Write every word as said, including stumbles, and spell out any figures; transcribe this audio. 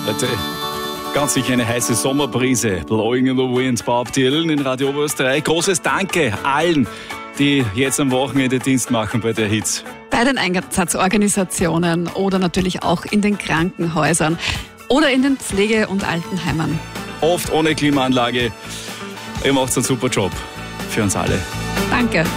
Heute ganz sicher eine heiße Sommerbrise. Blowing in the Wind, Bob Dylan in Radio Oberösterreich. Großes Danke allen, die jetzt am Wochenende Dienst machen bei der Hits. Bei den Einsatzorganisationen oder natürlich auch in den Krankenhäusern oder in den Pflege- und Altenheimen. Oft ohne Klimaanlage. Ihr macht einen super Job für uns alle. Danke.